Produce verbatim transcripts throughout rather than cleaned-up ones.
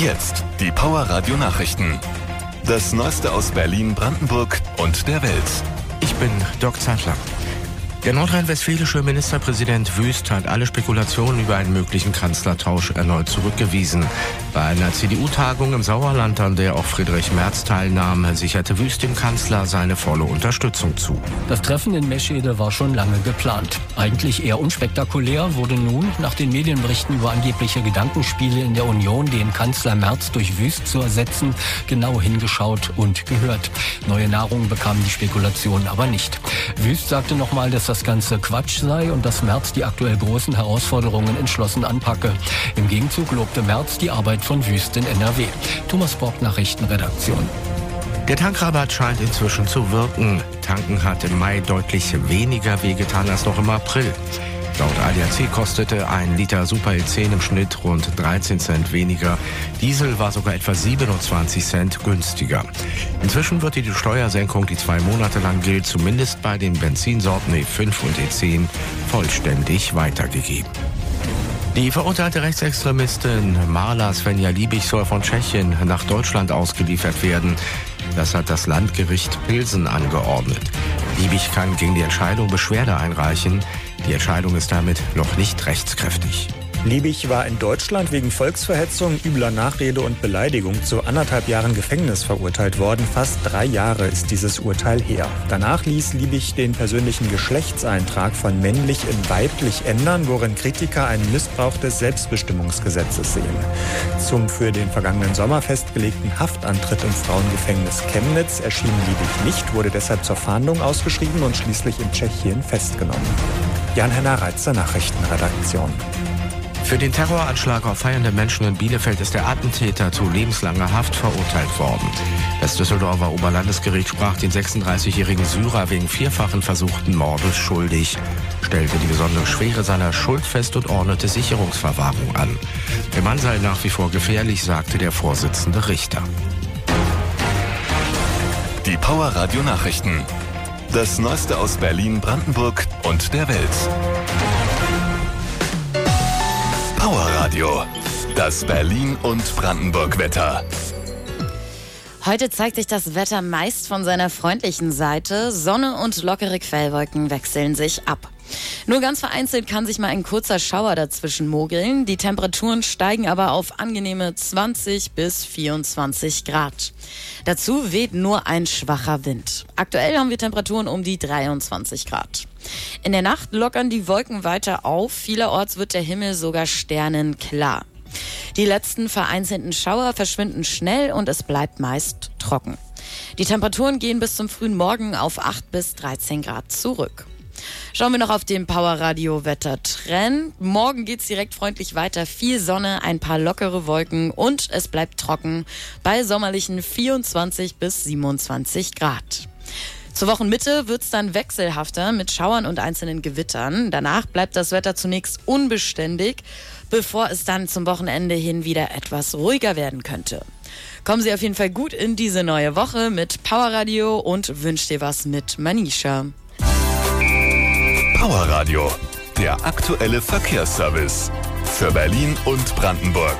Jetzt die Power Radio Nachrichten. Das Neueste aus Berlin, Brandenburg und der Welt. Ich bin Dirk Zeitler. Der nordrhein-westfälische Ministerpräsident Wüst hat alle Spekulationen über einen möglichen Kanzlertausch erneut zurückgewiesen. Bei einer C D U-Tagung im Sauerland, an der auch Friedrich Merz teilnahm, sicherte Wüst dem Kanzler seine volle Unterstützung zu. Das Treffen in Meschede war schon lange geplant. Eigentlich eher unspektakulär wurde nun, nach den Medienberichten über angebliche Gedankenspiele in der Union, den Kanzler Merz durch Wüst zu ersetzen, genau hingeschaut und gehört. Neue Nahrung bekamen die Spekulationen aber nicht. Wüst sagte nochmal, dass das Ganze Quatsch sei und dass Merz die aktuell großen Herausforderungen entschlossen anpacke. Im Gegenzug lobte Merz die Arbeit von Wüst in N R W. Thomas Borg, Nachrichtenredaktion. Der Tankrabatt scheint inzwischen zu wirken. Tanken hat im Mai deutlich weniger wehgetan als noch im April. Laut A D A C kostete ein Liter Super L zehn im Schnitt rund dreizehn Cent weniger. Diesel war sogar etwa siebenundzwanzig Cent günstiger. Inzwischen wird die Steuersenkung, die zwei Monate lang gilt, zumindest bei den Benzinsorten E fünf und E zehn, vollständig weitergegeben. Die verurteilte Rechtsextremistin Marla Svenja Liebig soll von Tschechien nach Deutschland ausgeliefert werden. Das hat das Landgericht Pilsen angeordnet. Liebig kann gegen die Entscheidung Beschwerde einreichen. Die Entscheidung ist damit noch nicht rechtskräftig. Liebig war in Deutschland wegen Volksverhetzung, übler Nachrede und Beleidigung zu anderthalb Jahren Gefängnis verurteilt worden. Fast drei Jahre ist dieses Urteil her. Danach ließ Liebig den persönlichen Geschlechtseintrag von männlich in weiblich ändern, worin Kritiker einen Missbrauch des Selbstbestimmungsgesetzes sehen. Zum für den vergangenen Sommer festgelegten Haftantritt im Frauengefängnis Chemnitz erschien Liebig nicht, wurde deshalb zur Fahndung ausgeschrieben und schließlich in Tschechien festgenommen. Jan-Henner Reitzer, Nachrichtenredaktion. Für den Terroranschlag auf feiernde Menschen in Bielefeld ist der Attentäter zu lebenslanger Haft verurteilt worden. Das Düsseldorfer Oberlandesgericht sprach den sechsunddreißigjährigen Syrer wegen vierfachen versuchten Mordes schuldig, stellte die besondere Schwere seiner Schuld fest und ordnete Sicherungsverwahrung an. Der Mann sei nach wie vor gefährlich, sagte der Vorsitzende Richter. Die Power Radio Nachrichten. Das Neueste aus Berlin, Brandenburg und der Welt. Power Radio. Das Berlin- und Brandenburg-Wetter. Heute zeigt sich das Wetter meist von seiner freundlichen Seite. Sonne und lockere Quellwolken wechseln sich ab. Nur ganz vereinzelt kann sich mal ein kurzer Schauer dazwischen mogeln. Die Temperaturen steigen aber auf angenehme zwanzig bis vierundzwanzig Grad. Dazu weht nur ein schwacher Wind. Aktuell haben wir Temperaturen um die dreiundzwanzig Grad. In der Nacht lockern die Wolken weiter auf. Vielerorts wird der Himmel sogar sternenklar. Die letzten vereinzelten Schauer verschwinden schnell und es bleibt meist trocken. Die Temperaturen gehen bis zum frühen Morgen auf acht bis dreizehn Grad zurück. Schauen wir noch auf den Power Radio Wettertrend. Morgen geht's direkt freundlich weiter. Viel Sonne, ein paar lockere Wolken und es bleibt trocken bei sommerlichen vierundzwanzig bis siebenundzwanzig Grad. Zur Wochenmitte wird's dann wechselhafter mit Schauern und einzelnen Gewittern. Danach bleibt das Wetter zunächst unbeständig, bevor es dann zum Wochenende hin wieder etwas ruhiger werden könnte. Kommen Sie auf jeden Fall gut in diese neue Woche mit Power Radio und wünsch dir was mit Manisha. Power Radio, der aktuelle Verkehrsservice für Berlin und Brandenburg.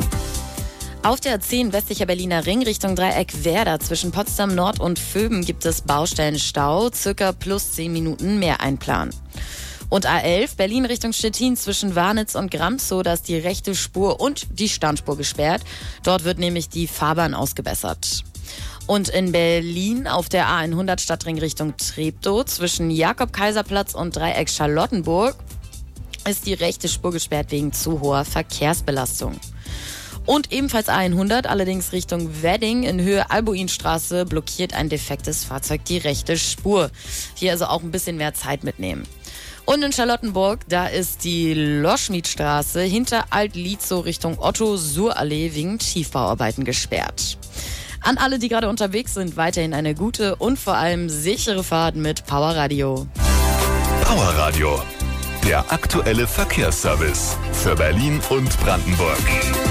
Auf der A zehn westlicher Berliner Ring Richtung Dreieck Werder zwischen Potsdam Nord und Vöben gibt es Baustellenstau, circa plus zehn Minuten mehr einplanen. Und A elf Berlin Richtung Stettin zwischen Warnitz und Gramzow, da ist die rechte Spur und die Standspur gesperrt. Dort wird nämlich die Fahrbahn ausgebessert. Und in Berlin auf der A hundert Stadtring Richtung Treptow zwischen Jakob-Kaiser-Platz und Dreieck Charlottenburg ist die rechte Spur gesperrt wegen zu hoher Verkehrsbelastung. Und ebenfalls A hundert, allerdings Richtung Wedding in Höhe Albuinstraße, blockiert ein defektes Fahrzeug die rechte Spur. Hier also auch ein bisschen mehr Zeit mitnehmen. Und in Charlottenburg, da ist die Loschmiedstraße hinter Alt-Lietzow Richtung Otto-Suhr-Allee wegen Tiefbauarbeiten gesperrt. An alle, die gerade unterwegs sind, weiterhin eine gute und vor allem sichere Fahrt mit Power Radio. Power Radio, der aktuelle Verkehrsservice für Berlin und Brandenburg.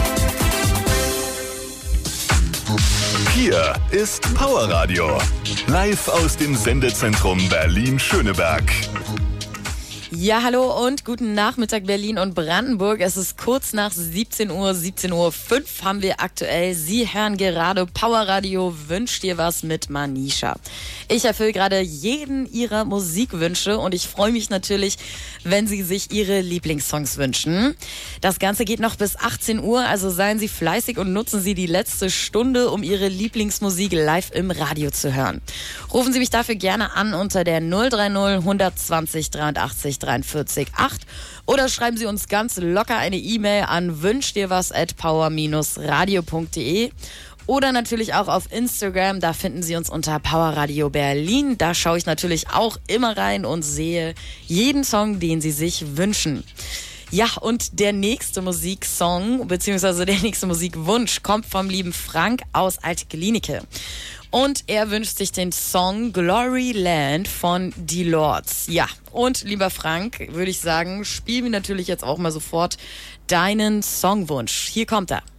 Hier ist Power Radio, live aus dem Sendezentrum Berlin-Schöneberg. Ja, hallo und guten Nachmittag Berlin und Brandenburg. Es ist kurz nach siebzehn Uhr, siebzehn Uhr fünf haben wir aktuell. Sie hören gerade Powerradio Wünsch dir was mit Manisha. Ich erfülle gerade jeden Ihrer Musikwünsche und ich freue mich natürlich, wenn Sie sich Ihre Lieblingssongs wünschen. Das Ganze geht noch bis achtzehn Uhr, also seien Sie fleißig und nutzen Sie die letzte Stunde, um Ihre Lieblingsmusik live im Radio zu hören. Rufen Sie mich dafür gerne an unter der null drei null, hundertzwanzig, dreiundachtzig, dreiundvierzig, acht oder schreiben Sie uns ganz locker eine E-Mail an wünschdirwas at power radio punkt de oder natürlich auch auf Instagram, da finden Sie uns unter Powerradio Berlin. Da schaue ich natürlich auch immer rein und sehe jeden Song, den Sie sich wünschen. Ja, und der nächste Musiksong, beziehungsweise der nächste Musikwunsch kommt vom lieben Frank aus Alt-Glienicke. Und er wünscht sich den Song Glory Land von Die Lords. Ja, und lieber Frank, würde ich sagen, spielen wir natürlich jetzt auch mal sofort deinen Songwunsch. Hier kommt er.